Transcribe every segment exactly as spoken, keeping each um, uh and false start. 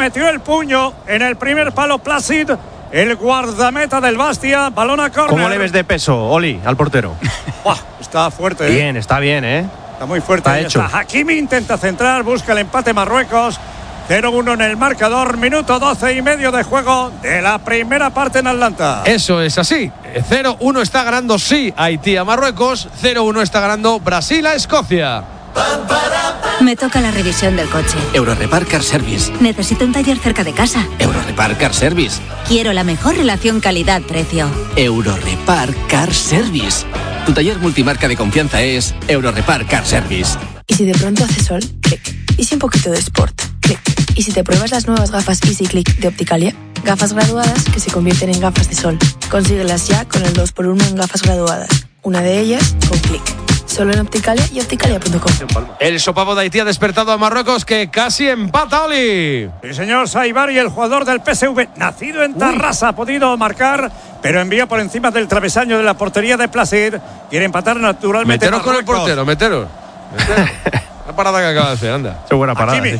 metió el puño en el primer palo Placid, el guardameta del Bastia. Balón a córner. ¿Cómo le ves de peso, Oli, al portero? Buah, está fuerte. Bien, ¿eh? está bien, ¿eh? Está muy fuerte. Está hecho. Está. Hakimi intenta centrar, busca el empate Marruecos. cero uno en el marcador, minuto doce y medio de juego de la primera parte en Atlanta. Eso es así. cero uno está ganando sí Haití a Marruecos, cero uno está ganando Brasil a Escocia. Me toca la revisión del coche. Eurorepar Car Service. Necesito un taller cerca de casa. Eurorepar Car Service. Quiero la mejor relación calidad-precio. Eurorepar Car Service. Tu taller multimarca de confianza es Eurorepar Car Service. ¿Y si de pronto hace sol? Clic. ¿Y si un poquito de sport? Clic. ¿Y si te pruebas las nuevas gafas Easy Click de Opticalia? Gafas graduadas que se convierten en gafas de sol. Consíguelas ya con el dos por uno en gafas graduadas. Una de ellas con Clic. Solo en Opticalia y opticalia punto com. El sopapo de Haití ha despertado a Marruecos, que casi empata, Oli. Sí, señor, Saibari, el jugador del P S V, nacido en Tarrasa, ha podido marcar, pero envió por encima del travesaño de la portería de Placid. Quiere empatar naturalmente. Meteros con el portero, meteros. meteros. La parada que acaba de hacer, anda. Qué buena parada. Sí.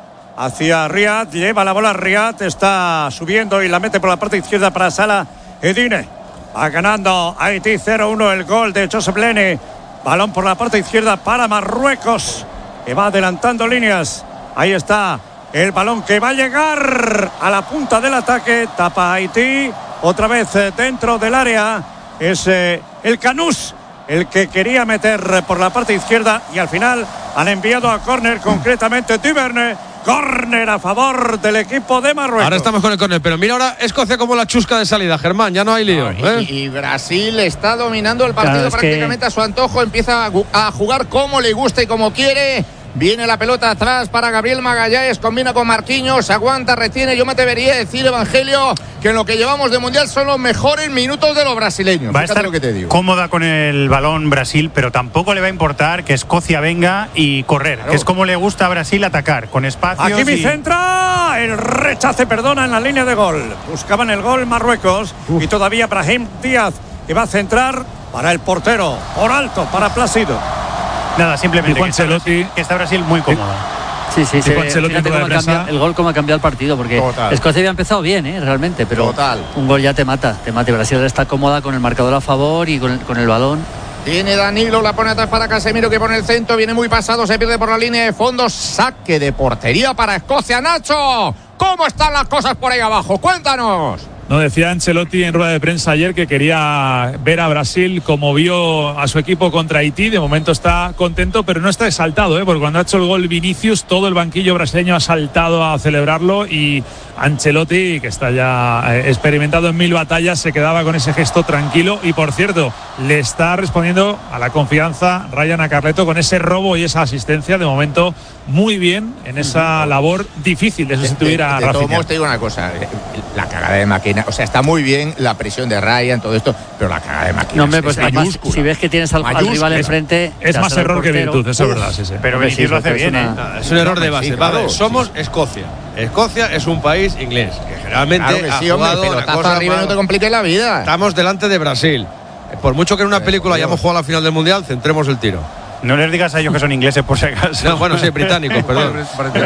Hacia Riyad, lleva la bola Riyad, está subiendo y la mete por la parte izquierda para Salah Edine. Va ganando Haití cero uno, el gol de Joseph Lene. Balón por la parte izquierda para Marruecos, que va adelantando líneas. Ahí está el balón que va a llegar a la punta del ataque. Tapa Haití, otra vez dentro del área. Es eh, el Canús el que quería meter por la parte izquierda y al final han enviado a córner, concretamente Duverne. Córner a favor del equipo de Marruecos. Ahora estamos con el córner, pero mira ahora Escocia como la chusca de salida, Germán, ya no hay lío. No, ¿eh? y, y Brasil está dominando el partido, claro, prácticamente que... a su antojo, empieza a, a jugar como le gusta y como quiere. Viene la pelota atrás para Gabriel Magallanes, combina con Marquinhos, aguanta, retiene. Yo me atrevería a decir, Evangelio, que en lo que llevamos de Mundial son los mejores minutos de los brasileños. Va a estar lo que te digo. Cómoda con el balón Brasil, pero tampoco le va a importar que Escocia venga y correr, claro, que es como le gusta a Brasil atacar, con espacios. Aquí mi y... centra, el rechace, perdona, en la línea de gol. Buscaban el gol Marruecos. Uf. Y todavía Brahim Díaz, que va a centrar para el portero, por alto, para Plácido. Nada, simplemente que está, Brasil, que está Brasil muy cómoda. Sí, sí, sí. Fíjate cómo cambia, el gol cómo ha cambiado el partido, porque Total. Escocia había empezado bien, ¿eh? Realmente, pero Total. un gol ya te mata, te mata. Brasil está cómoda con el marcador a favor y con el, con el balón. Tiene Danilo, la pone atrás para Casemiro, que pone el centro, viene muy pasado, se pierde por la línea de fondo, saque de portería para Escocia. Nacho, ¿cómo están las cosas por ahí abajo? Cuéntanos. No, decía Ancelotti en rueda de prensa ayer que quería ver a Brasil como vio a su equipo contra Haití. De momento está contento, pero no está exaltado, ¿eh? Porque cuando ha hecho el gol Vinicius, todo el banquillo brasileño ha saltado a celebrarlo y Ancelotti, que está ya eh, experimentado en mil batallas, se quedaba con ese gesto tranquilo. Y por cierto, le está respondiendo a la confianza Ryan Acarleto con ese robo y esa asistencia. De momento, muy bien en esa labor difícil de sustituir de, de, a de Rafinha. De todos te digo una cosa, la cagada de máquina, o sea, está muy bien la presión de Ryan, todo esto, pero la cagada de máquina no, hombre, pues es mayúscula. Si ves que tienes al, al rival enfrente, es más error que virtud, eso es verdad, sí, sí. Pero Vinicius lo hace bien, ¿eh? Es un error de base. Sí, claro, vale, somos sí, sí. Escocia. Escocia es un país inglés que generalmente claro que ha sí, jugado hombre, pero tazo arriba y no te compliques la vida. Estamos delante de Brasil. Por mucho que en una película hayamos jugado a la final del Mundial, centremos el tiro. No les digas a ellos que son ingleses, por si acaso. No, bueno, sí, británicos, perdón.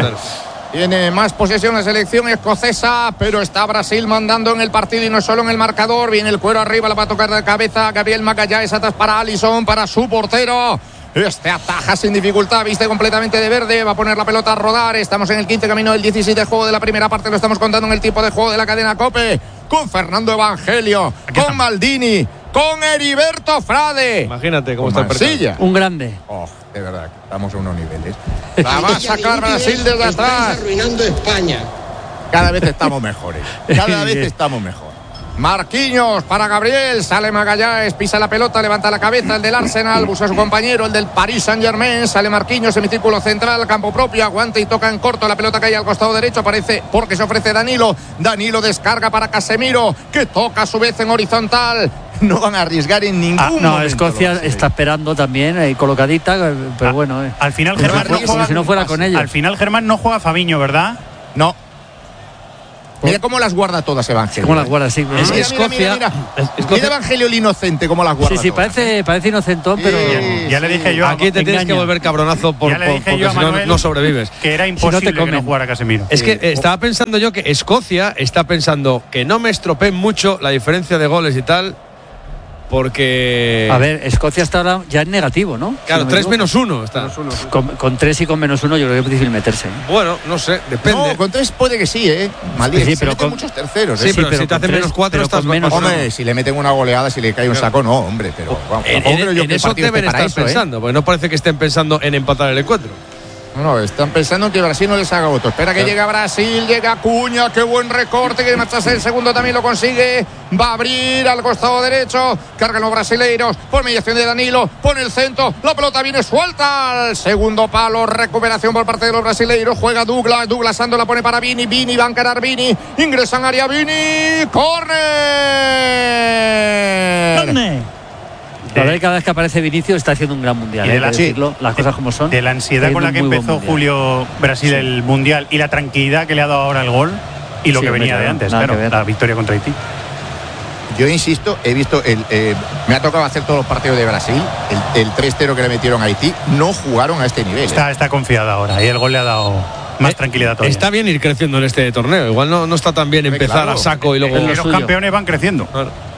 Tiene más posesión la selección escocesa, pero está Brasil mandando en el partido y no solo en el marcador. Viene el cuero arriba, la va a tocar de cabeza Gabriel Magallanes, atrás para Alisson, para su portero. Este ataja sin dificultad, viste completamente de verde, va a poner la pelota a rodar. Estamos en el quince, camino del dieciséis de juego de la primera parte, lo estamos contando en el tipo de juego de la cadena COPE, con Fernando Evangelio, Aquí con estamos. Maldini, con Heriberto Frade. Imagínate cómo está el partido. Un grande. Oh, de verdad, estamos a unos niveles. La va a sacar Brasil desde atrás. Arruinando España. Cada vez estamos mejores. Cada vez estamos mejor. Marquinhos para Gabriel, sale Magallanes, pisa la pelota, levanta la cabeza el del Arsenal, busca a su compañero, el del Paris Saint-Germain, sale Marquinhos, semicírculo central, campo propio, aguanta y toca en corto, la pelota cae al costado derecho, aparece porque se ofrece Danilo, Danilo descarga para Casemiro, que toca a su vez en horizontal. No van a arriesgar en ningún ah, no, momento. Escocia está esperando también, eh, colocadita, pero ah, bueno. Eh. Al final Germán no juega, si no fuera con ellos. Al final Germán no juega Fabinho, ¿verdad? No. Mira cómo las guarda todas Evangelio. ¿Cómo las guarda? Sí. Es que Escocia. Mira, mira, mira. mira Evangelio el inocente, cómo las guarda. Sí, sí, todas, parece, ¿eh? parece inocentón, pero. Sí, ya le dije yo. Aquí te engaña. tienes que volver cabronazo por, ya le por, dije porque yo a si no, Manuel no sobrevives. Que era imposible Si no te que no jugara Casemiro. Es que estaba pensando yo que Escocia está pensando que no me estropeen mucho la diferencia de goles y tal. Porque. A ver, Escocia está ahora ya en negativo, ¿no? Claro, Si no tres me menos uno está. Con, con tres y con menos uno, yo creo que es difícil meterse. Bueno, no sé, depende. No, con tres puede que sí, ¿eh? Maldito, Sí, se pero meten con- muchos terceros. Sí, ¿eh? pero, pero si te con hacen tres, menos cuatro, pero estás con menos pasando. Hombre, si le meten una goleada, si le cae un saco, no, hombre. Pero vamos, En, tampoco creo en- yo en que el eso partido deben esté para estar eso, ¿eh? pensando, porque no parece que estén pensando en empatar el encuentro. No, no, están pensando en que Brasil no les haga voto. Espera que llega Brasil, llega Cuña, qué buen recorte, que marcharse el segundo también lo consigue. Va a abrir al costado derecho, cargan los brasileiros, por mediación de Danilo, pone el centro, la pelota viene suelta al segundo palo, recuperación por parte de los brasileiros, juega Douglas, Douglas Santos la pone para Vini, Vini va a encarar Vini, ingresa en área Vini, córner. La verdad es que cada vez que aparece Vinicius está haciendo un gran mundial. Y de ¿eh? la- Hay que decirlo, las cosas como son. De la ansiedad Está con la que haciendo un muy empezó buen mundial. Julio Brasil el mundial y la tranquilidad que le ha dado ahora el gol y lo Sí, que hombre, venía de claro, antes, nada claro, que ver. la victoria contra Haití. Yo insisto, he visto, el, eh, me ha tocado hacer todos los partidos de Brasil, el, el tres cero que le metieron a Haití, no jugaron a este nivel. Está, ¿eh? está confiada ahora y el gol le ha dado más Eh, tranquilidad todavía. Está bien ir creciendo en este torneo. Igual no, no está tan bien Hombre, empezar claro. a saco y luego. Y los suyo. campeones van creciendo.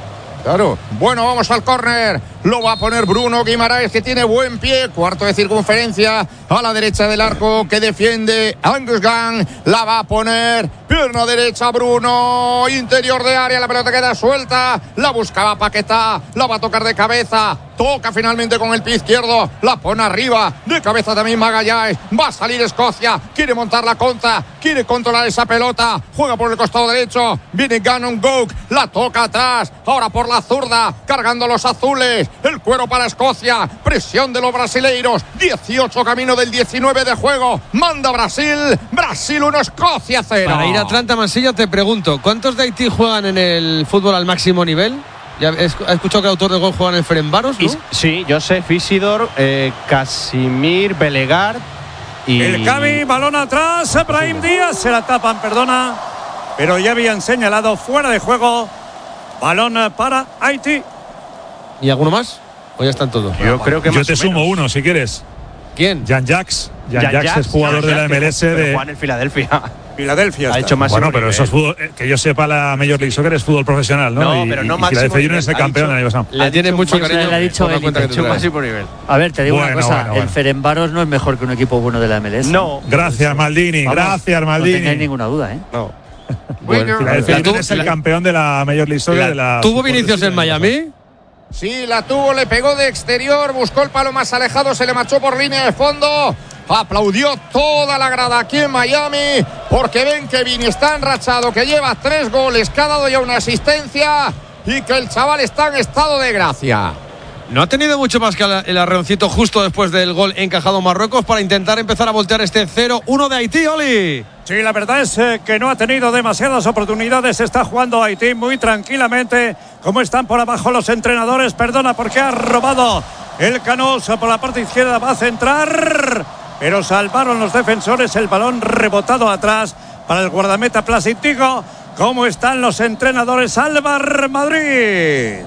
Claro. Bueno, vamos al córner. Lo va a poner Bruno Guimaraes, que tiene buen pie. Cuarto de circunferencia a la derecha del arco, que defiende Angus Gunn. La va a poner pierna derecha Bruno. Interior de área, la pelota queda suelta. La buscaba Paquetá. La va a tocar de cabeza. Toca finalmente con el pie izquierdo. La pone arriba. De cabeza también Magallanes. Va a salir Escocia. Quiere montar la contra. Quiere controlar esa pelota. Juega por el costado derecho. Viene Gannon Gouk. La toca atrás. Ahora por la zurda. Cargando los azules. El cuero para Escocia. Presión de los brasileiros. dieciocho camino del diecinueve de juego. Manda Brasil. Brasil uno, Escocia cero. Para ir a Atlanta, Mansilla, te pregunto, ¿cuántos de Haití juegan en el fútbol al máximo nivel? Ya he escuchado que el autor del gol juega en el Ferencváros, ¿no? Y- sí, Josef Isidor, eh, Casimir, Belegar y. El Cami, balón atrás, Brahim Díaz, se la tapan, perdona, pero ya habían señalado fuera de juego. Balón para Haití. ¿Y alguno más? ¿O ya están todos? Yo creo que Yo más te o sumo menos. uno, si quieres. ¿Quién? Jan Jacks. Jan Jan Jacks Jacks, es jugador Jan de la Jacks, M L S pero de. juega en el Filadelfia. Filadelfia. Ha está. hecho más. Bueno, pero eso es fútbol, eh, que yo sepa, la Major League Soccer es fútbol profesional, ¿no? No, Y- pero no y, y máximo Filadelfia Union es el nivel, ha campeón dicho. el año pasado. Le tiene mucho Pues cariño. le ha dicho por la élite, cuenta que te Hecho trae. máximo nivel. A ver, te digo Bueno, una cosa. bueno, bueno. El Ferencváros no es mejor que un equipo bueno de la M L S. No. Gracias, Maldini. Vamos, gracias, No Maldini. tengáis ninguna duda, ¿eh? No. Bueno, Filadelfia La Union tuvo- es el la- campeón de la Major League Soccer. La- de la ¿Tuvo Vinicius en Miami? Sí, la tuvo, le pegó de exterior, buscó el palo más alejado, se le marchó por línea de fondo. Aplaudió toda la grada aquí en Miami, porque ven que Vini está enrachado, que lleva tres goles, que ha dado ya una asistencia y que el chaval está en estado de gracia. No ha tenido mucho más que el arreoncito justo después del gol encajado Marruecos para intentar empezar a voltear este cero uno de Haití, Oli. Sí, la verdad es eh, que no ha tenido demasiadas oportunidades. Está jugando Haití muy tranquilamente. Como están por abajo los entrenadores, perdona, porque ha robado el Canós por la parte izquierda. Va a centrar, pero salvaron los defensores. El balón rebotado atrás para el guardameta Plasitico. ¿Cómo están los entrenadores? Álvar Madrid.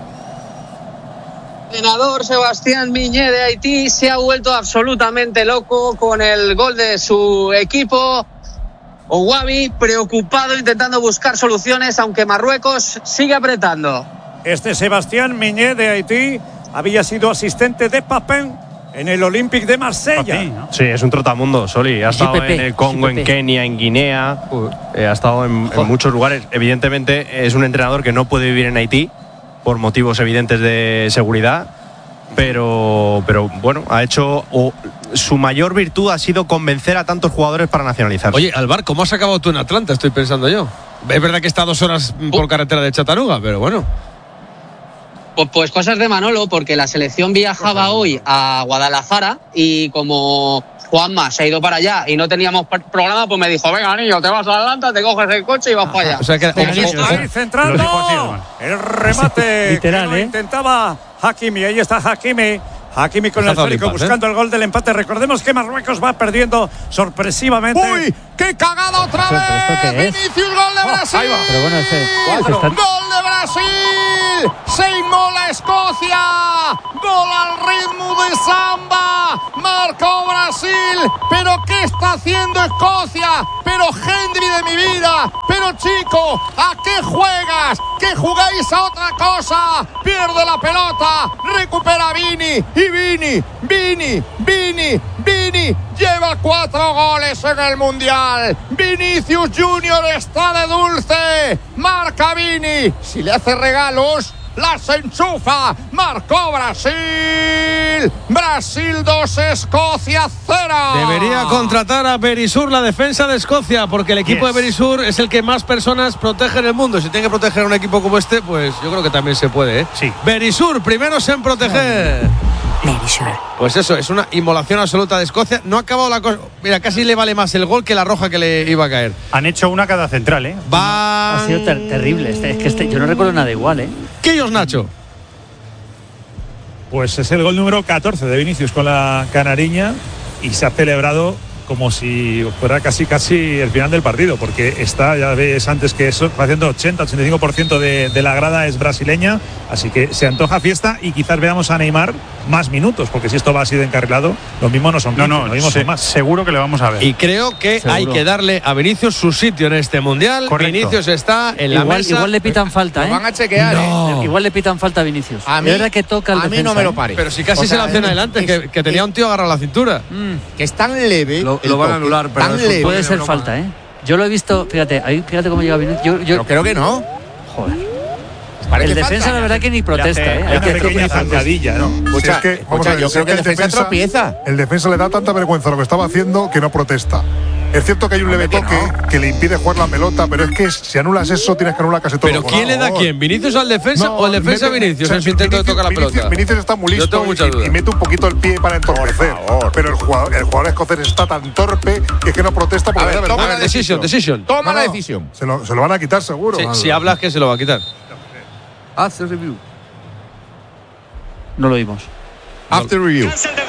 El entrenador Sebastián Miñé de Haití se ha vuelto absolutamente loco con el gol de su equipo. Ouabi preocupado intentando buscar soluciones, aunque Marruecos sigue apretando. Este Sebastián Miñé de Haití había sido asistente de Papin en el Olympique de Marsella. Papi, ¿no? Sí, es un trotamundo, Soli. Ha estado Pepe, en el Congo, sí, en Pepe. Kenia, en Guinea. eh, ha estado en, en muchos lugares. Evidentemente, es un entrenador que no puede vivir en Haití por motivos evidentes de seguridad. Pero, pero bueno, ha hecho. O, su mayor virtud ha sido convencer a tantos jugadores para nacionalizarse. Oye, Alvar, ¿cómo has acabado tú en Atlanta? Estoy pensando yo. Es verdad que está dos horas por carretera de Chattanooga, pero bueno. Pues, pues cosas de Manolo, porque la selección viajaba hoy a Guadalajara y como Juanma se ha ido para allá y no teníamos pr- programa, pues me dijo, venga, niño, te vas a Atlanta, te coges el coche y vas para allá. O sea que Pues, ojo, sí, ojo. Ahí centrando. Lo dijo así, hermano. El remate Literal, que lo ¿eh? intentaba Hakimi. Ahí está Hakimi Hakimi con el esférico buscando ¿eh? el gol del empate. Recordemos que Marruecos va perdiendo sorpresivamente. ¡Uy! ¡Qué cagada otra ¿Pero, vez! pero esto qué es? ¡Vinicius, gol de Brasil! Oh, pero bueno, ese, ese está... ¡Gol de Brasil! ¡Se inmola Escocia! ¡Gol al ritmo de samba! ¡Marcó Brasil! ¿Pero qué está haciendo Escocia? ¡Pero Henry de mi vida! ¡Pero chico! ¿A qué juegas? ¿Que jugáis a otra cosa? Pierde la pelota, recupera Vini y Vini, Vini, Vini, Vini lleva cuatro goles en el Mundial. Vinicius Junior está de dulce, marca Vini, si le hace regalos las enchufa. Marcó Brasil. Brasil dos, Escocia cero. Debería contratar a Berisur, la defensa de Escocia, porque el equipo yes. de Berisur es el que más personas protege en el mundo. Si tiene que proteger a un equipo como este, pues yo creo que también se puede, ¿eh? Sí. Berisur, primeros en proteger. Berisur. Pues eso, es una inmolación absoluta de Escocia. No ha acabado la cosa. Mira, casi le vale más el gol que la roja que le iba a caer. Han hecho una cada central, ¿eh? Van... Ha sido ter terrible. Este, es que este, yo no recuerdo nada igual, ¿eh? ¿Qué ellos, Nacho? Pues es el gol número catorce de Vinicius con la canariña y se ha celebrado como si fuera casi casi el final del partido, porque está, ya ves antes que eso, haciendo ochenta, ochenta y cinco por ciento de, de la grada es brasileña, así que se antoja fiesta y quizás veamos a Neymar más minutos, porque si esto va así de encarrilado, lo mismo no son quince, no, no, lo mismo se, son más. Seguro que le vamos a ver. Y creo que seguro. Hay que darle a Vinicius su sitio en este Mundial. Correcto. Vinicius está en la igual, mesa. Igual le pitan falta, ¿eh? Lo van a chequear, no. ¿eh? Igual le pitan falta a Vinicius. A mí, de verdad que toca el a mí defensa, no me lo ¿eh? pare. Pero si casi o sea, se la hacen adelante, es, que, que tenía un tío agarrado a la cintura. Mm, que es tan leve. Lo, lo van a anular, pero tan leve. Puede ser falta, ¿eh? Yo lo he visto, fíjate, ahí, fíjate cómo llega Vinicius. Yo, yo, Pero creo que no. Joder. El defensa, falta, la verdad, que ni protesta, ¿eh? Hay que pequeña zancadilla, ¿no? Escucha, si es que, escucha, ver, yo si creo es que el defensa, defensa tropieza. El defensa le da tanta vergüenza lo que estaba haciendo que no protesta. Es cierto que hay un leve toque no. que le impide jugar la pelota, pero es que si anulas eso tienes que anular casi todo. ¿Pero quién le da a quién? ¿Vinicius al defensa no, o el defensa mete, a Vinicius? O sea, en su intento Vinicius, de tocar la Vinicius, pelota. Vinicius está muy listo yo tengo mucha duda. Y, y mete un poquito el pie para entorpecer. Pero el jugador, el jugador escocés está tan torpe que es que no protesta porque a ver, toma la decisión, decisión. Toma no, la decisión. Se lo, se lo van a quitar seguro. Sí, si hablas que se lo va a quitar. Hace review. No lo vimos. After review.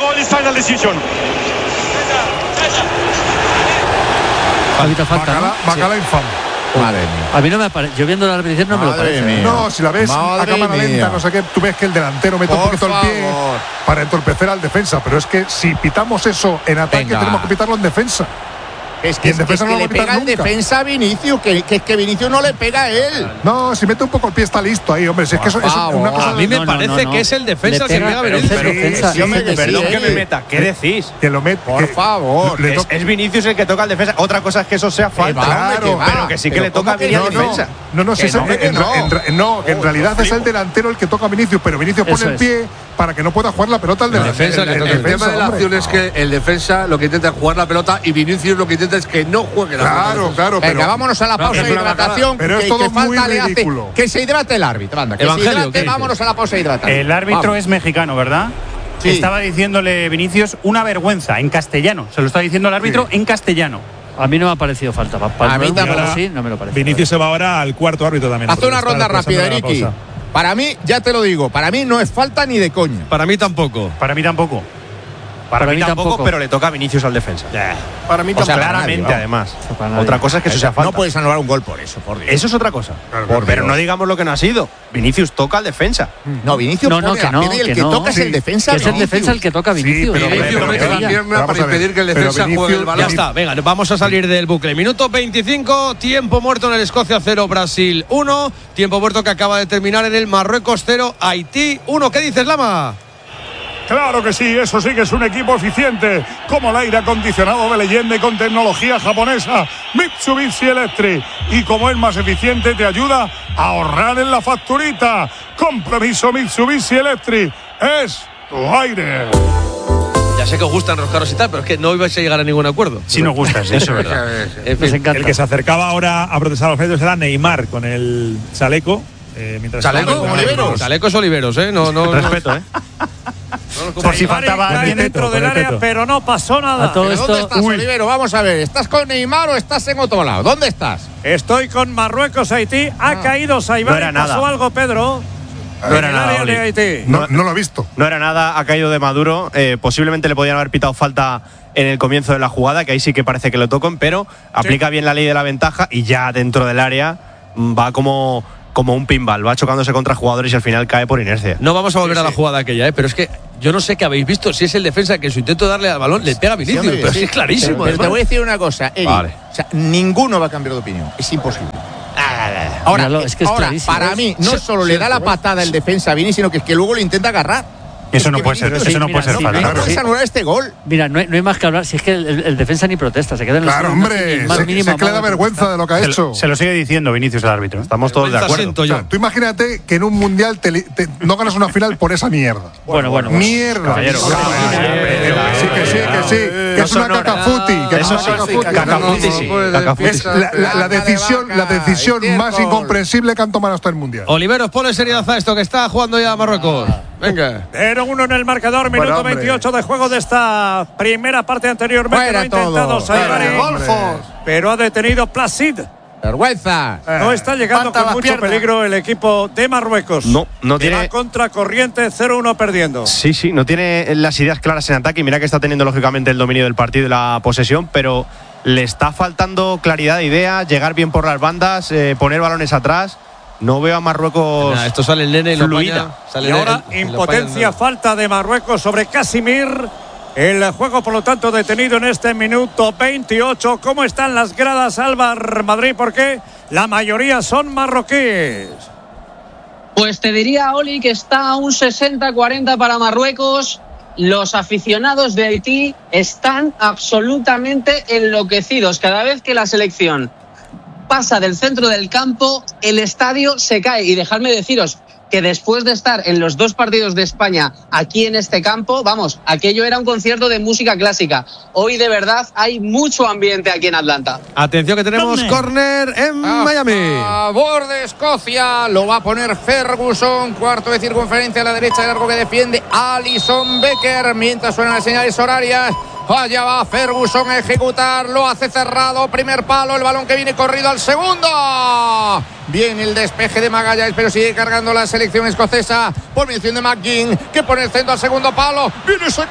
Ahorita falta, Bacala, ¿no? Bacala sí. infame. Madre mía. A mí no me parece. Yo viendo la repetición no Madre me lo parece. Mía. No, si la ves Madre a cámara mía. lenta, no sé qué, tú ves que el delantero mete Por un poquito favor. el pie para entorpecer al defensa. Pero es que si pitamos eso en ataque, Venga. tenemos que pitarlo en defensa. Es que, en defensa es no que lo le va a quitar pega al nunca. defensa a Vinicius, que, que, que Vinicius no le pega a él. No, si mete un poco el pie está listo ahí, hombre. Si es que eso es una cosa. A mí me no, parece no, no. que es el defensa Le que pega, pega a pero Vinicius. es el defensa. Yo me Sí, perdón Perdón que me meta, ¿qué decís? Que lo mete. Por favor. Le Es, es Vinicius el que toca al defensa. Otra cosa es que eso sea falta. va, hombre, Claro, que va. pero que sí que Pero le toca a ¿cómo que Vinicius no, al no, defensa. no, no, si Que es no, el- que en, no. en ra- no, que en Oh, realidad yo es el flipo. delantero el que toca a Vinicius, pero Vinicius Eso pone el es. pie para que no pueda jugar la pelota al El delantero. defensa que el, toca el el El tema de la hombre. acción es que el defensa lo que intenta es jugar la pelota y Vinicius lo que intenta es que no juegue la pelota. Claro, claro, Venga, pero vámonos a la pausa es de una hidratación. pero que, es todo que muy falta le hace. ridículo. Que se hidrate el árbitro, anda. Que Evangelio, se hidrate, ¿qué dices? vámonos a la pausa de hidratación. El árbitro Vamos. es mexicano, ¿verdad? Sí. Estaba diciéndole Vinicius una vergüenza en castellano. Se lo está diciendo el árbitro en castellano. A mí no me ha parecido falta. Pa, pa, A mí no, tampoco. así, no me lo parece. Vinicius se va ahora al cuarto árbitro también. Haz una Está ronda pasando rápida, la Ricky. pausa. Para mí, ya te lo digo, para mí no es falta ni de coña. Para mí tampoco. Para mí tampoco. Para, Para mí mí tampoco, tampoco. pero le toca a Vinicius al defensa. Para mí O sea, tampoco. para nadie, Claramente, vamos. además. Para nadie. Otra cosa es que eso sea falta. No puedes anular un gol por eso, por Dios. Eso es otra cosa. Por Pero Dios. no digamos lo que no ha sido. Vinicius toca al defensa. No, Vinicius No, no, pone que la no, pierna y el que que no. toca es Sí. el defensa. Que es el Vinicius. defensa el que toca a Vinicius. pero- Vinicius pero- mete pero- la pero- pierna vamos para a ver, impedir que el pero defensa Vinicius- juegue el balón. Ya está, venga, vamos a salir del bucle. Minuto veinticinco, tiempo muerto en el Escocia cero, Brasil uno. Tiempo muerto que acaba de terminar en el Marruecos cero, Haití uno. ¿Qué dices, Lama? Claro que sí, eso sí que es un equipo eficiente, como el aire acondicionado de leyenda y con tecnología japonesa Mitsubishi Electric. Y como es más eficiente, te ayuda a ahorrar en la facturita. Compromiso Mitsubishi Electric es tu aire. Ya sé que os gustan los carros y tal, pero es que no ibais a llegar a ningún acuerdo. Sí nos gusta, sí, eso es verdad. En Nos fin. encanta. El que se acercaba ahora a protestar a los medios era Neymar con el chaleco. Eh, mientras ¿Chaleco? estaba- Oliveros. Chalecos Oliveros, ¿eh? No, no, no. Respeto, ¿eh? Por si faltaba Está alguien. dentro con del el área, teto. pero no pasó nada. A todo ¿Pero ¿Dónde esto. estás, Olivero? Vamos a ver, ¿estás con Neymar o estás en otro lado? ¿Dónde estás? Estoy con Marruecos, Haití. Ha caído Saibari. No era nada. ¿Pasó algo, Pedro? No era nada, Oli. No, no lo he visto. No era nada, ha caído de Maduro. Eh, posiblemente le podían haber pitado falta en el comienzo de la jugada, que ahí sí que parece que lo tocan, pero aplica bien la ley de la ventaja y ya dentro del área va como, como un pinball, va chocándose contra jugadores y al final cae por inercia. No vamos a volver sí, a la sí. jugada aquella, ¿eh? Pero es que yo no sé qué habéis visto, si es el defensa que en su intento de darle al balón le pega a Vinicius, Sí, hombre, pero sí. sí es clarísimo. Pero te voy a decir una cosa, Eri. Vale. O sea, ninguno va a cambiar de opinión. Es imposible. Ahora, Míralo, es que es ahora clarísimo. para mí, no solo le da la patada el defensa a Vini, sino que es que luego le intenta agarrar. Eso no que puede ser, Vinicius- eso no mira, puede ser sí, falta. mira, No puedes anular este gol. Mira, no hay, no hay más que hablar. Si es que el, el defensa ni protesta, se queda en los Claro, hombre, más se, mínimo se que le da amago de vergüenza de lo que ha Se, hecho. lo- se lo sigue diciendo Vinicius, el árbitro. Estamos todos de Vergüenza acuerdo. siento O yo. sea, tú imagínate que en un mundial te li- te- no ganas una final por esa mierda. Bueno, bueno, bueno. Mierda. Caballero. Sí, sí, que sí, que sí. Que No es una son horas. cacafuti. Que es Eso una sí, cacafuti. cacafuti sí. Cacafuti Es sí. la, la- la decisión, la decisión más incomprensible que han tomado hasta el mundial. Oliveros, ponle seriedad a esto que está jugando ya Marruecos. Venga. cero uno en el marcador, minuto Bueno, hombre. veintiocho de juego de esta primera parte anteriormente. Fuera lo ha intentado todo. Saibari, Fuera, hombre. pero ha detenido Placid. Vergüenza. No está llegando Levanta con las mucho piernas. peligro el equipo de Marruecos. No, no Que va tiene. contra corriente, cero uno perdiendo. Sí, sí, no tiene las ideas claras en ataque y mira que está teniendo lógicamente el dominio del partido y la posesión, pero le está faltando claridad de idea, llegar bien por las bandas, eh, poner balones atrás. No veo a Marruecos. Nah, esto sale el nene y lo fluida. apaña, sale Y el- ahora y lo impotencia, apaña. falta de Marruecos sobre Casimir. El juego, por lo tanto, detenido en este minuto veintiocho. ¿Cómo están las gradas, Álvar Madrid? Porque la mayoría son marroquíes. Pues te diría, Oli, que está a un sesenta cuarenta para Marruecos. Los aficionados de Haití están absolutamente enloquecidos. Cada vez que la selección pasa del centro del campo, el estadio se cae. Y dejadme deciros que después de estar en los dos partidos de España aquí en este campo, vamos, aquello era un concierto de música clásica. Hoy de verdad hay mucho ambiente aquí en Atlanta. Atención que tenemos córner en A Miami. favor de Escocia, lo va a poner Ferguson, cuarto de circunferencia a la derecha de largo que defiende Alison Becker, mientras suenan las señales horarias. Allá va Ferguson a ejecutar, lo hace cerrado, primer palo, el balón que viene corrido al segundo. Viene el despeje de Magalhães, pero sigue cargando la selección escocesa por mención de McGinn, que pone el centro al segundo palo. Viene ese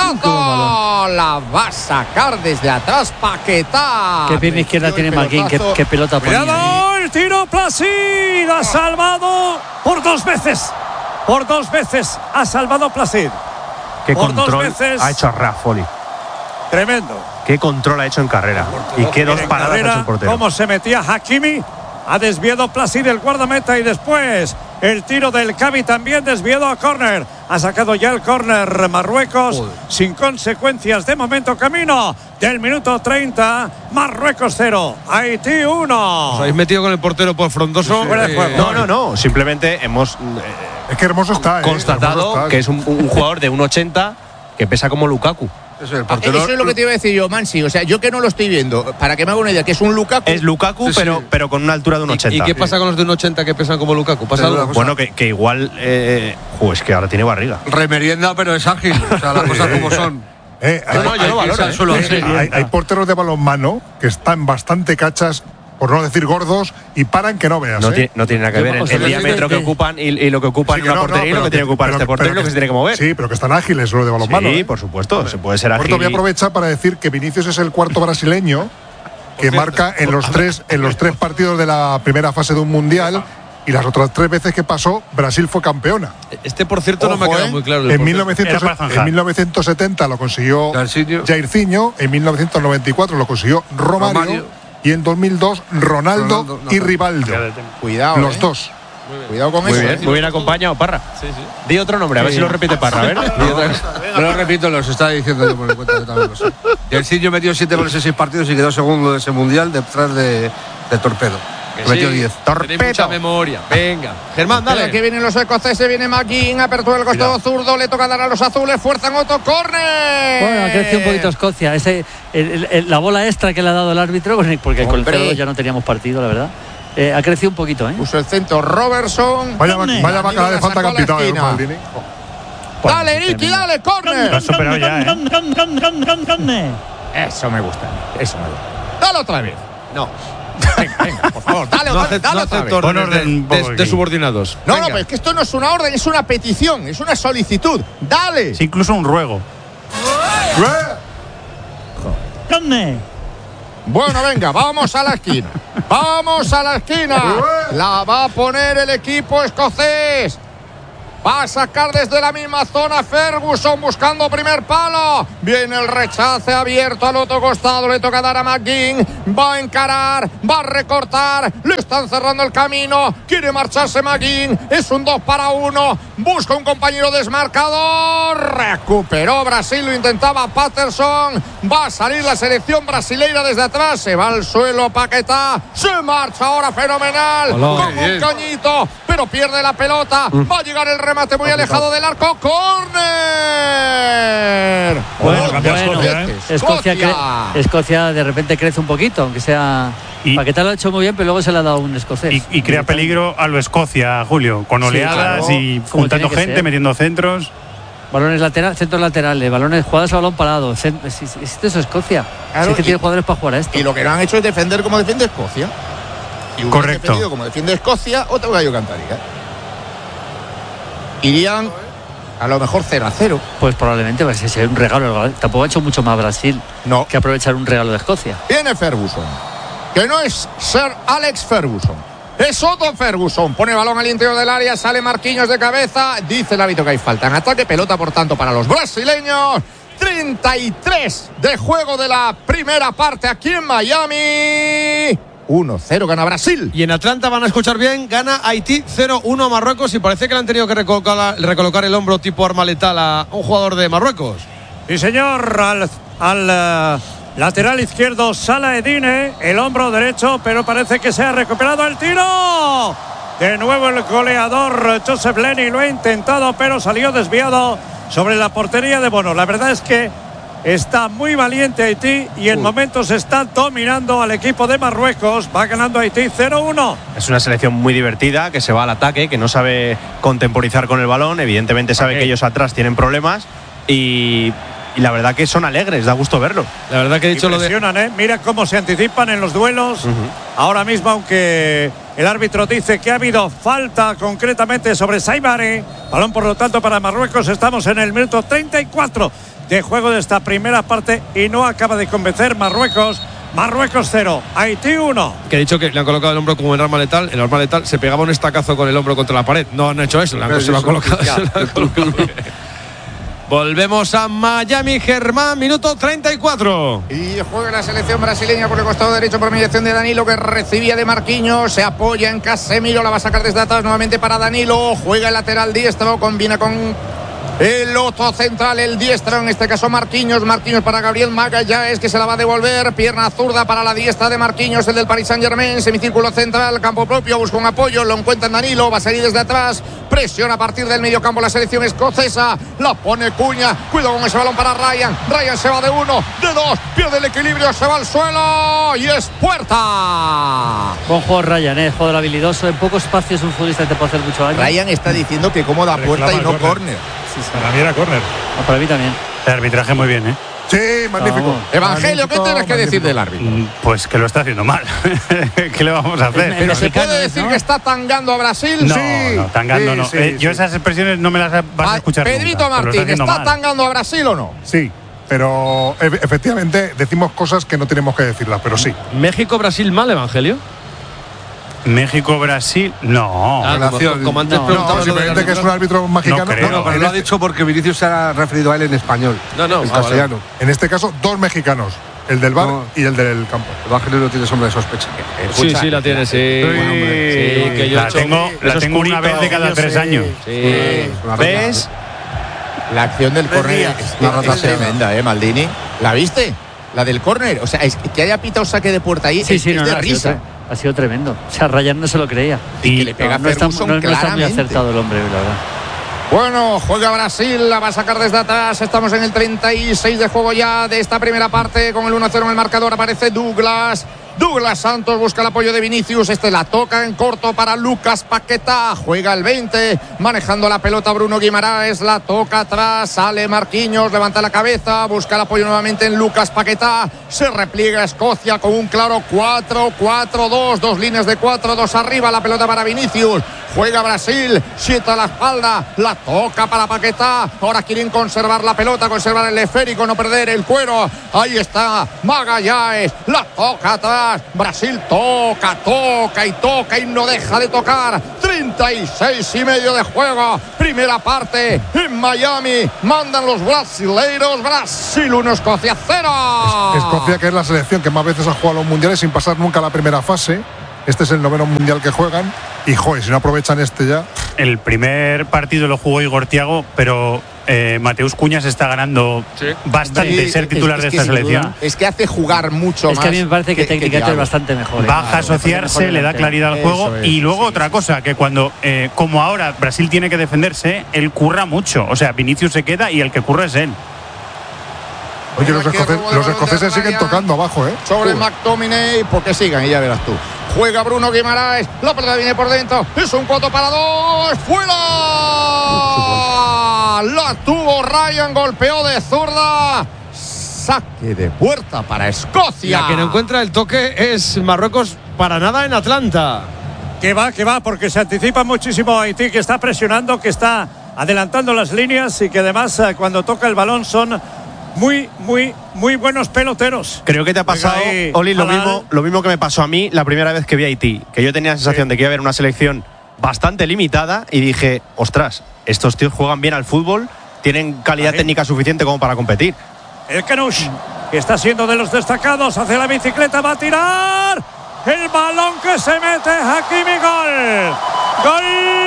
cabezazo, la va a sacar desde atrás Paquetá. Qué pierna izquierda tiene Marquín, qué, qué pelota ponía. Cuidado, el tiro Placid ha salvado por dos veces. Por dos veces ha salvado Placid. Qué por dos control veces. ha hecho Raffoli. Tremendo. Qué control ha hecho en carrera. Y qué dos En paradas ha carrera, hecho el portero. Cómo se metía Hakimi. Ha desviado Placid el guardameta y después el tiro del Cavi también desviado a córner. Ha sacado ya el córner Marruecos. Joder. Sin consecuencias de momento. Camino del minuto treinta. Marruecos cero. Haití uno. Os habéis metido con el portero por frondoso. Fuera de juego. No, no, no. Simplemente hemos eh, Es que hermoso está, ¿eh? constatado Hermoso está. que es un, un jugador de uno ochenta que pesa como Lukaku. Eso es, el Ah, portero. Eso es lo que te iba a decir yo, Mansi. O sea, yo que no lo estoy viendo, para que me haga una idea, que es un Lukaku. Es Lukaku, Sí, sí. pero, pero con una altura de un ¿Y, ochenta. y qué pasa con los de un ochenta que pesan como Lukaku? ¿Pasa Pero algo? una Bueno, que, que igual. Eh, jo, es que ahora tiene barriga. Remerienda, pero es ágil. O sea, las cosas como son. Eh, hay, No, no, yo Hay lo que irse valoro, al ¿eh? suelo hay- así. hay- hay porteros de balonmano que están bastante cachas, por no decir gordos, y paran que no veas. No, ¿eh? tiene, no tiene nada que Yo- ver el, o sea, el yo- diámetro yo- que ocupan y, y lo que ocupan Sí, en que una no, no, portería y lo pero que tiene que ocupar pero este portero y pero lo que se tiene que mover. Sí, pero que están ágiles los de balonmano. Sí, ¿eh? por supuesto. Se puede ser Por ágil. cierto, voy a y- aprovechar para decir que Vinicius es el cuarto brasileño que marca en los tres en los tres partidos de la primera fase de un mundial, y las otras tres veces que pasó Brasil fue campeona. Este, por cierto, no me ha Ojo, quedado ¿eh? muy claro. el En, portero. mil novecientos, Era para zanjar. en mil novecientos setenta lo consiguió Jairzinho. Jairzinho, en mil novecientos noventa y cuatro lo consiguió Romario, Romario. y en dos mil dos Ronaldo, Ronaldo, no, y no. Rivaldo. Cuidado. Los eh. dos. Cuidado con Muy eso. bien, muy bien acompañado, Parra. Di otro nombre, a ver si lo repite Parra. A ver. Di otra cosa. Me lo repito, los estaba diciendo yo por mi cuenta, yo también lo sé. Y el Sillo metió siete goles en seis partidos y quedó segundo de ese mundial detrás de, de Torpedo. Que Que metió sí, diez. tenéis mucha memoria. Venga. Germán, Dale. dale. Aquí vienen los escoceses, viene McGinn, apertura del costado zurdo, le toca dar a los azules, fuerzan otro, córner. Bueno, ha crecido un poquito Escocia. Ese, el- el- el- la bola extra que le ha dado el árbitro, porque con el Hombre. cero dos ya no teníamos partido, la verdad. Eh, ha crecido un poquito, ¿eh? Puso el centro Robertson. Vaya, vaya bacala de falta que han pitado, eh, Maldini. Dale, Ricky, dale, Lo córner. has superado ya, ¿eh? Eso me gusta, eso me gusta. Dale otra vez. No. Venga, venga, por favor, dale dale, no, dale, ace- dale no otra acepto vez. órdenes de, orden un de- poco de aquí. subordinados. No, Venga. no, pero es que esto no es una orden, es una petición, es una solicitud. Dale. Es incluso un ruego. ¿Dónde? Bueno, venga, vamos a la esquina. Vamos a la esquina. La va a poner el equipo escocés. Va a sacar desde la misma zona Ferguson buscando primer palo. Viene el rechace abierto al otro costado. Le toca dar a McGinn. Va a encarar. Va a recortar. Le están cerrando el camino. Quiere marcharse McGinn. Es un dos para uno. Busca un compañero desmarcador. Recuperó Brasil. Lo intentaba Patterson. Va a salir la selección brasileira desde atrás. Se va al suelo Paquetá. Se marcha ahora fenomenal. Hola. Como un cañito. Pero pierde la pelota. Va a llegar el remate muy alejado del arco. ¡Córner! Bueno, ¡Oh, cambia bueno, Escocia, ¿eh? Escocia, Escocia. cre- Escocia de repente crece un poquito, aunque sea. Y- Paquetá lo ha hecho muy bien, pero luego se le ha dado un escocés. Y, y crea peligro a lo Escocia, Julio, con Sí, oleadas claro. y Como juntando tiene que gente, ser. metiendo centros. Balones laterales, centros laterales, balones jugadas a balón parado. Cent- Es, es- es eso, Escocia. Claro, Sí que y- tiene jugadores para jugar a esto. Y lo que no han hecho es defender como defiende Escocia. Si hubieran Correcto. defendido como defiende Escocia, otro gallo cantaría. Irían a lo mejor cero a cero. Pues probablemente va a ser un regalo. Tampoco ha hecho mucho más Brasil No. que aprovechar un regalo de Escocia. Viene Ferguson, que no es Sir Alex Ferguson, es Otto Ferguson. Pone el balón al interior del área, sale Marquinhos de cabeza. Dice el árbitro que hay falta en ataque, pelota por tanto para los brasileños. treinta y tres de juego de la primera parte aquí en Miami. uno cero gana Brasil. Y en Atlanta van a escuchar bien, gana Haití cero uno a Marruecos y parece que le han tenido que recolocar, recolocar el hombro tipo arma letal a un jugador de Marruecos. Sí, señor, al, al eh, lateral izquierdo Salah Edine, el hombro derecho, pero parece que se ha recuperado el tiro. De nuevo el goleador Joseph Lenny lo ha intentado, pero salió desviado sobre la portería de Bono. La verdad es que está muy valiente Haití y en Uy. momentos está dominando al equipo de Marruecos. Va ganando Haití cero uno. Es una selección muy divertida, que se va al ataque, que no sabe contemporizar con el balón. Evidentemente sabe Ok. que ellos atrás tienen problemas y, y la verdad que son alegres, da gusto verlo. La verdad que he dicho lo de. Impresionan, ¿eh? Mira cómo se anticipan en los duelos. Ahora mismo, aunque el árbitro dice que ha habido falta concretamente sobre Saibari, balón por lo tanto para Marruecos. Estamos en el minuto treinta y cuatro de juego de esta primera parte y no acaba de convencer Marruecos. Marruecos cero, Haití uno. Que he dicho que le han colocado el hombro como el arma letal. El arma letal se pegaba un estacazo con el hombro contra la pared. No han hecho eso, le han- Pero se lo han eso, colocado. ya. se lo han colocado bien. Volvemos a Miami, Germán, minuto treinta y cuatro. Y juega la selección brasileña por el costado derecho por mediación de Danilo, que recibía de Marquinhos. Se apoya en Casemiro, la va a sacar desde atrás nuevamente para Danilo. Juega el lateral diestro, combina con el otro central, el diestro, en este caso Marquinhos. Marquinhos para Gabriel Magallanes, que se la va a devolver. Pierna zurda para la diestra de Marquinhos, el del Paris Saint-Germain. Semicírculo central, campo propio, busca un apoyo, lo encuentra en Danilo, va a salir desde atrás. Presiona a partir del medio campo la selección escocesa. La pone Cuña, cuidado con ese balón para Ryan. Ryan se va de uno, de dos, pierde el equilibrio, se va al suelo y es puerta. Buen juego Ryan, ¿eh? Jugador habilidoso. En poco espacio es un futbolista que te puede hacer mucho daño. Ryan está diciendo que cómo da puerta y no córner. Sí, sí. Para mí era córner. Ah, para mí también. El arbitraje muy bien, ¿eh? Sí, magnífico. Vamos. Evangelio, ¿qué Magnífico, tienes que decir magnífico. del árbitro? Mm, Pues que lo está haciendo mal. ¿Qué le vamos a hacer? Pero se mexicano puede es, decir ¿no? que está tangando a Brasil. No, Sí, no, tangando sí, no. sí, Eh, sí. Yo esas expresiones no me las vas a escuchar Pedrito nunca, pero lo Martín, haciendo ¿está mal. tangando a Brasil o no? Sí, pero e- efectivamente decimos cosas que no tenemos que decirlas, pero sí. México-Brasil mal, Evangelio. México-Brasil, no. Ah, como, relación. como antes No, preguntaba No, lo del simplemente que es un árbitro. árbitro mexicano. No creo. No, pero en, lo ha este, dicho porque Vinicius se ha referido a él en español. No, no, en ah, vale. castellano. en este caso, dos mexicanos, el del bar No. y el del campo. Evangelio no tiene sombra de sospecha. Sí, sí, la tiene, sí. Bueno, hombre. Sí, que yo la he hecho- tengo, la Eso es tengo una purito. vez de cada tres años. Sí. Una regla. ¿Ves? La acción del córner es, Una es rotación. tremenda, ¿eh, Maldini? ¿La viste? La del córner. O sea, es que haya pitado saque de puerta ahí Sí, es, sí, es no, de no, ha, sido risa. tre- ha sido tremendo. O sea, Ryan no se lo creía. Y que le pega No, no a está, Ferguson no- no está muy claramente. acertado el hombre, la verdad. Bueno, juega Brasil, la va a sacar desde atrás. Estamos en el treinta y seis de juego ya de esta primera parte. Con el uno cero en el marcador aparece Douglas. Douglas Santos busca el apoyo de Vinicius. Este la toca en corto para Lucas Paquetá. Juega el veinte, manejando la pelota Bruno Guimaraes. La toca atrás, sale Marquinhos, levanta la cabeza, busca el apoyo nuevamente en Lucas Paquetá. Se repliega Escocia con un claro cuatro cuatro dos. Dos líneas de cuatro, dos arriba. La pelota para Vinicius. Juega Brasil, sieta la espalda, la toca para Paquetá. Ahora quieren conservar la pelota, conservar el esférico, no perder el cuero. Ahí está Magallanes, la toca atrás. Brasil toca, toca y toca y no deja de tocar. treinta y seis y medio de juego. Primera parte en Miami. Mandan los brasileiros. Brasil uno, Escocia cero. Es- Escocia, que es la selección que más veces ha jugado a los mundiales sin pasar nunca la primera fase. Este es el noveno mundial que juegan. Y joder, si no aprovechan este ya. El primer partido lo jugó Igor Thiago, pero eh, Mateus Cunha se está ganando bastante Sí, ser titular es- de es que esta sin selección. duda, es que hace jugar mucho Es más. que a mí me parece que, técnicamente es Thiago. bastante mejor. ¿eh? Baja a Claro, asociarse, mejor le da delantero. claridad al juego. Eso es, Y luego sí. otra cosa, que cuando, eh, como ahora Brasil tiene que defenderse, él curra mucho. O sea, Vinicius se queda y el que curra es él. Oye, los, Aquí escoce- robo de los balón de escoceses siguen Ryan. tocando abajo, ¿eh? Sobre Joder. McTominay, porque sigan y ya verás tú. Juega Bruno Guimaraes, la pelota viene por dentro, es un cuatro para dos, ¡fuera! La tuvo Ryan, golpeó de zurda. Saque de puerta para Escocia. La que no encuentra el toque es Marruecos para nada en Atlanta. Que va, que va, porque se anticipa muchísimo Haití, que está presionando, que está adelantando las líneas y que además eh, cuando toca el balón son muy, muy, muy buenos peloteros. Creo que te ha pasado, Venga ahí, Oli, lo Halal. mismo, lo mismo que me pasó a mí la primera vez que vi a Haití, que yo tenía la sensación de que iba a haber una selección bastante limitada y dije, ostras, estos tíos juegan bien al fútbol, tienen calidad Vale. técnica suficiente como para competir. El Canush, que está siendo de los destacados, hace la bicicleta, va a tirar. El balón que se mete, Hakimi, gol. Gol.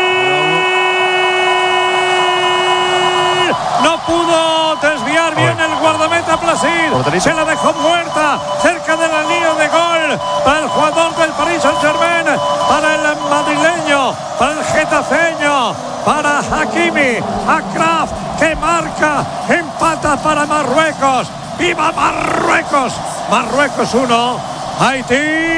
No pudo desviar bien el guardameta Placid. Se la dejó muerta cerca de la línea de gol para el jugador del Paris Saint-Germain, para el madrileño, para el getafeño, para Hakimi, Akraf, que marca, empata para Marruecos. ¡Viva Marruecos! Marruecos uno, Haití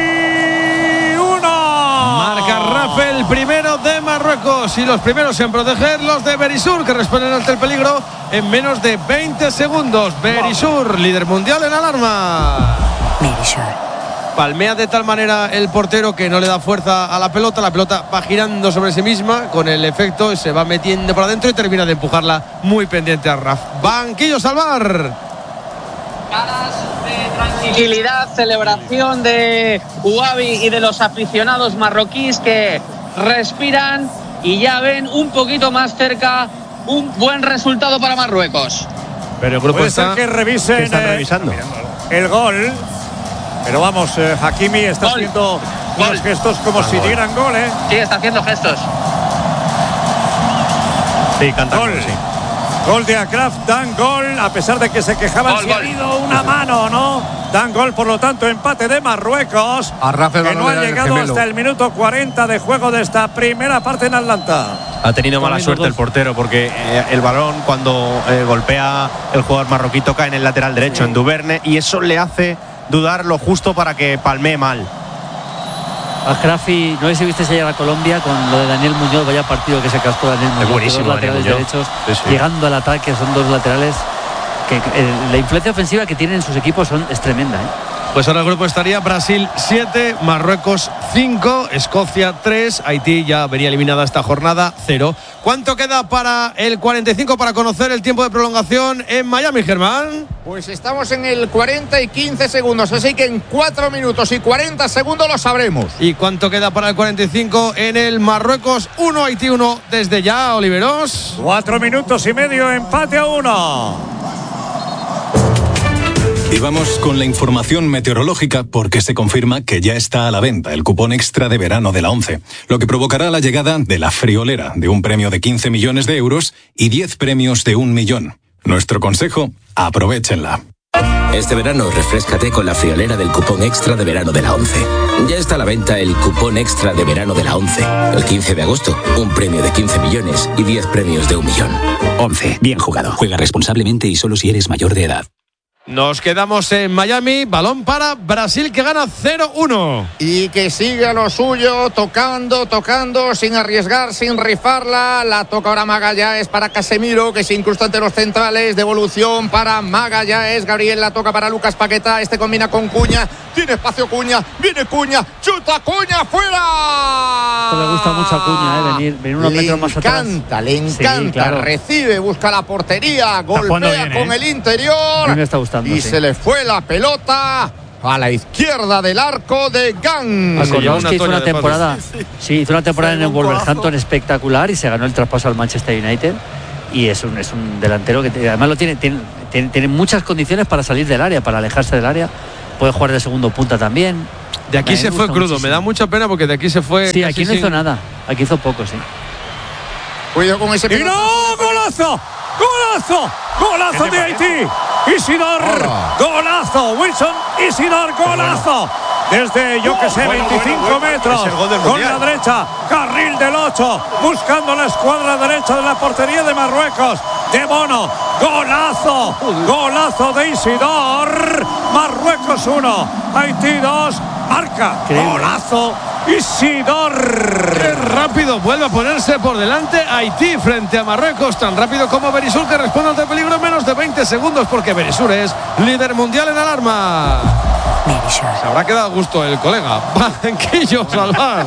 uno. Marca Rafael, primero de Marruecos. Y los primeros en proteger, los de Berisur, que responden ante el peligro en menos de veinte segundos. Berisur, líder mundial en alarma. Berisur. Palmea de tal manera el portero que no le da fuerza a la pelota. La pelota va girando sobre sí misma con el efecto, se va metiendo por adentro y termina de empujarla muy pendiente a Raf. Banquillo Salvar. Tranquilidad, celebración de Uabi y de los aficionados marroquíes que respiran y ya ven un poquito más cerca un buen resultado para Marruecos. Pero el grupo Puede está, ser que revisen ¿Qué están eh, revisando? el gol. Pero vamos, eh, Hakimi está Gol. haciendo Gol. unos gestos como Ah, si gol. dieran gol, ¿eh? Sí, está haciendo gestos. Sí, canta Gol. gol, sí. Gol de Akraf, dan gol, a pesar de que se quejaban Gol, si ha gol. habido una mano, ¿no? Dan gol, por lo tanto, empate de Marruecos. A Rafael que no ha Balón de llegado gemelo. hasta el minuto cuarenta de juego de esta primera parte en Atlanta. Ha tenido mala Comiendo suerte dos. el portero porque eh, el balón cuando eh, golpea el jugador marroquí toca en el lateral derecho, en Duverne, y eso le hace dudar lo justo para que palmee mal. Acrafi, no sé si viste ayer a Colombia con lo de Daniel Muñoz, vaya partido que se cascó Daniel Muñoz. buenísimo, Dos laterales Daniel Muñoz. derechos, Sí, sí. llegando al ataque, son dos laterales que eh, la influencia ofensiva que tienen en sus equipos son, es tremenda, ¿eh? Pues ahora el grupo estaría Brasil siete, Marruecos cinco, Escocia tres, Haití ya venía eliminada esta jornada cero. ¿Cuánto queda para el cuarenta y cinco para conocer el tiempo de prolongación en Miami, Germán? Pues estamos en el cuarenta y quince segundos, así que en cuatro minutos y cuarenta segundos lo sabremos. ¿Y cuánto queda para el cuarenta y cinco en el Marruecos uno, Haití uno desde ya, Oliveros? Cuatro minutos y medio, empate a uno. Y vamos con la información meteorológica porque se confirma que ya está a la venta el cupón extra de verano de la ONCE, lo que provocará la llegada de la friolera de un premio de quince millones de euros y diez premios de un millón. Nuestro consejo, aprovéchenla. Este verano refréscate con la friolera del cupón extra de verano de la ONCE. Ya está a la venta el cupón extra de verano de la ONCE. El quince de agosto, un premio de quince millones y diez premios de un millón. ONCE, bien jugado. Juega responsablemente y solo si eres mayor de edad. Nos quedamos en Miami, balón para Brasil que gana cero uno. Y que sigue a lo suyo, tocando, tocando, sin arriesgar, sin rifarla. La toca ahora Magallanes para Casemiro, que se incrusta entre los centrales. Devolución para Magallanes. Gabriel la toca para Lucas Paquetá. Este combina con Cuña. Tiene espacio Cuña. Viene Cuña. Chuta Cuña fuera. Esto le gusta mucho a Cuña, ¿eh? venir, venir unos le metros más atrás. Le encanta, le encanta. Sí, claro. Recibe, busca la portería. Golpea bien, con ¿eh? el interior. A mí me está gustando. Y sí. se le fue la pelota a la izquierda del arco de Gang. Acordaos que hizo una temporada, sí, sí. sí, hizo una temporada en el Wolverhampton espectacular y se ganó el traspaso al Manchester United. Y es un, es un delantero que además lo tiene, tiene, tiene, tiene muchas condiciones para salir del área, para alejarse del área. Puede jugar de segundo punta también. De aquí se fue crudo, muchísimo. Me da mucha pena porque de aquí se fue. Sí, aquí no sin... hizo nada, aquí hizo poco, sí. Cuidado con ese. ¡Y no! ¡Golazo! ¡Golazo! ¡Golazo de Haití! Isidor, Hola. Golazo, Wilson, Isidor, golazo. Desde, yo que sé, bueno, veinticinco bueno, bueno, metros, con la derecha, carril del ocho, buscando la escuadra derecha de la portería de Marruecos. De Bono, golazo, golazo de Isidor. Marruecos uno, Haití dos, marca, golazo. Isidor. Qué rápido vuelve a ponerse por delante Haití frente a Marruecos, tan rápido como Berisur, que responde ante peligro en menos de veinte segundos, porque Berisur es líder mundial en alarma. Se habrá quedado a gusto el colega Banquillo Salvar.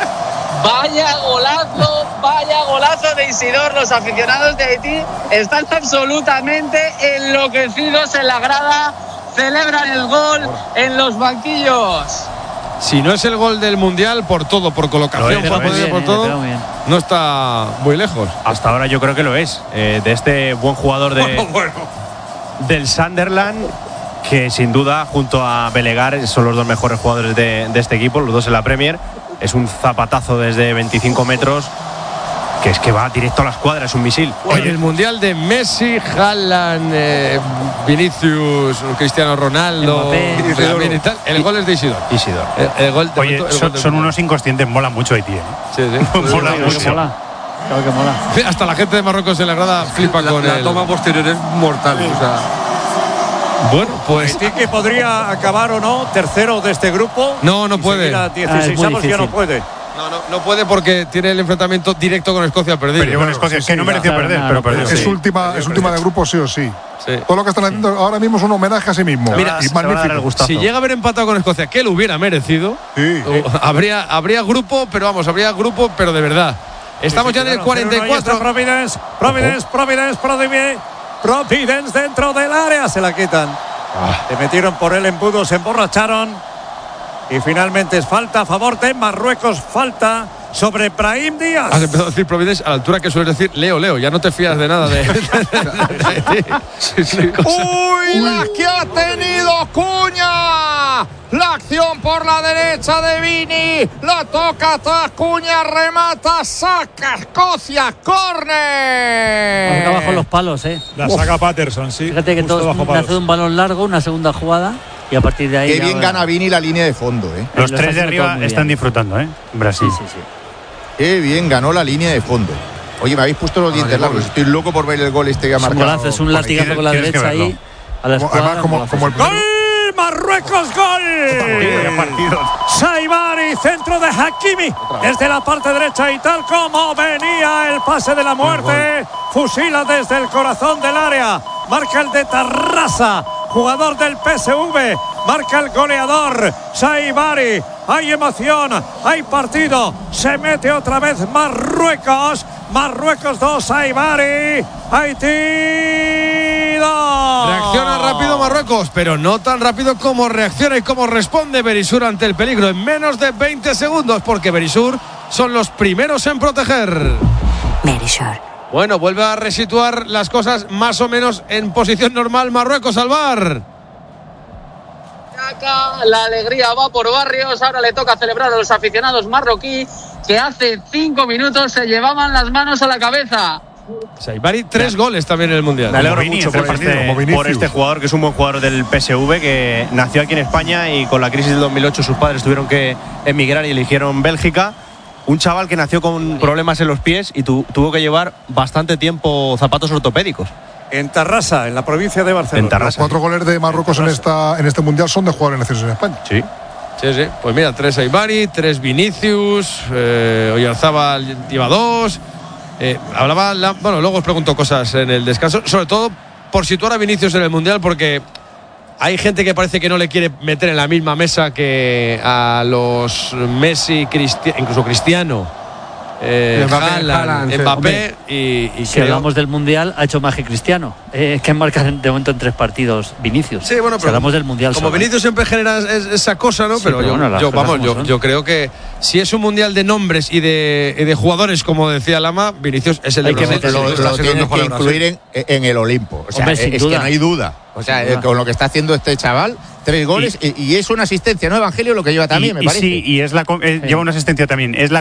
Vaya golazo, vaya golazo de Isidor. Los aficionados de Haití están absolutamente enloquecidos en la grada. Celebran el gol en los banquillos. Si no es el gol del Mundial, por todo, por colocación, por poder, por todo, no está muy lejos. Hasta ahora yo creo que lo es. Eh, de este buen jugador de, bueno, bueno. del Sunderland, que sin duda, junto a Belegar, son los dos mejores jugadores de, de este equipo, los dos en la Premier. Es un zapatazo desde veinticinco metros, que es que va directo a la escuadra, es un misil. En el Mundial de Messi, Haaland, eh, Vinicius, Cristiano Ronaldo, y tal, el gol es de Isidor. Isidor. El, el gol de Oye, el son, gol son unos inconscientes, mola mucho Haití, ¿eh? Sí, sí. mola claro mucho. Que mola. Claro que mola. Hasta la gente de Marruecos en la grada flipa la, con la el... toma posterior es mortal. O sea. Bueno, pues Haití que podría acabar o no tercero de este grupo. No, no puede. A dieciséis ah, avos ya no puede. No, no, no puede porque tiene el enfrentamiento directo con Escocia perdido. Pero con Escocia, es que no mereció perder, pero perdió. Es Sí. última, es última de grupo sí o sí. Sí. Todo lo que están haciendo ahora mismo es un homenaje a sí mismo. Mira, y magnífico. Si llega a haber empatado con Escocia, que lo hubiera merecido, sí. habría, habría grupo, pero vamos, habría grupo, pero de verdad. Estamos sí, sí, ya en el claro, cuarenta y cuatro. Providence, Providence, Providence, Providence, Providence dentro del área. Se la quitan. Ah. Se metieron por el embudo, se emborracharon. Y finalmente es falta a favor de Marruecos. Falta sobre Brahim Díaz. Has empezado a decir Providence a la altura que sueles decir Leo, Leo. Ya no te fías de nada de. sí, sí. ¡Uy, las que ha tenido Cuña! La acción por la derecha de Vini. La toca atrás Cuña, remata, saca Escocia, córner. Acá bajo los palos, ¿eh? La saca Patterson, sí. Fíjate que todo nace de un balón largo, una segunda jugada. Y a partir de ahí. Qué bien gana Vini la línea de fondo, ¿eh? Los tres de arriba están disfrutando, ¿eh? Brasil. Sí, sí, sí. Qué bien ganó la línea de fondo. Oye, me habéis puesto los dientes largos. Estoy loco por ver el gol este que ha marcado. Es un golazo, es un latigazo con la derecha ahí. A la escuadra, además, como, como el ¡Gol! ¡Marruecos, gol! Saibari, centro de Hakimi. Desde la parte derecha y tal como venía el pase de la muerte. Fusila desde el corazón del área. Marca el de Tarrasa, jugador del P S V. Marca el goleador Saibari. Hay emoción, hay partido. Se mete otra vez Marruecos. Marruecos dos, Saibari. Haití dos. Reacciona rápido Marruecos, pero no tan rápido como reacciona y como responde Berisur ante el peligro en menos de veinte segundos, porque Berisur son los primeros en proteger. Berisur. Bueno, vuelve a resituar las cosas más o menos en posición normal Marruecos al bar. La alegría va por barrios. Ahora le toca celebrar a los aficionados marroquí que hace cinco minutos se llevaban las manos a la cabeza. Saibari, tres ya. goles también en el Mundial. Me alegro mucho por este, por este jugador, que es un buen jugador del P S V, que nació aquí en España y con la crisis del dos mil ocho sus padres tuvieron que emigrar y eligieron Bélgica. Un chaval que nació con problemas en los pies y tu, tuvo que llevar bastante tiempo zapatos ortopédicos. en Tarrasa, en la provincia de Barcelona. En Tarrasa. Los cuatro goles de Marruecos en esta en este mundial son de jugadores nacidos en España. Sí. Sí, sí. Pues mira, tres Aibari, tres Vinicius, eh, Oyarzábal lleva dos. Eh, hablaba, la, bueno, luego os pregunto cosas en el descanso, sobre todo por situar a Vinicius en el mundial, porque hay gente que parece que no le quiere meter en la misma mesa que a los Messi, Cristi incluso Cristiano. Eh, Mbappé, Haaland, Haaland, Mbappé y, y si creo... hablamos del mundial, ha hecho más que Cristiano. Eh, que marca de momento en tres partidos Vinicius. Sí, bueno, si pero hablamos del mundial. Como solo. Vinicius siempre genera es, esa cosa, ¿no? Sí, pero, pero yo, bueno, las yo cosas vamos, como yo, son. yo creo que si es un mundial de nombres y de, y de jugadores, como decía Lama, Vinicius es el de Hay que Brasil. meterlo. Lo, Está lo siendo tienen mejor que de Brasil. incluir en, en el Olimpo. O sea, Hombre, es, sin es duda. que no hay duda. O sea, Sin duda. con lo que está haciendo este chaval, tres goles y, y es una asistencia, ¿no, Evangelio? Lo que lleva también, y, me y parece. sí, y es la, eh, Sí. lleva una asistencia también. Es la